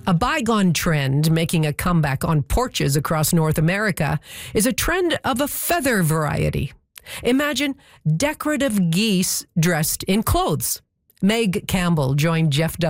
A bygone trend making a comeback on porches across North America is a trend of a feather variety. Imagine decorative geese dressed in clothes. Meg Campbell joined Jeff